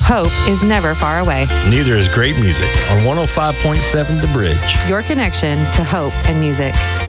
Hope is never far away. Neither is great music on 105.7 The Bridge. Your connection to hope and music.